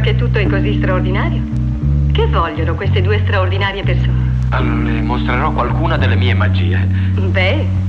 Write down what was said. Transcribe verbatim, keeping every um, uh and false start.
che tutto è così straordinario? Che vogliono queste due straordinarie persone? Allora, le mostrerò qualcuna delle mie magie. Beh,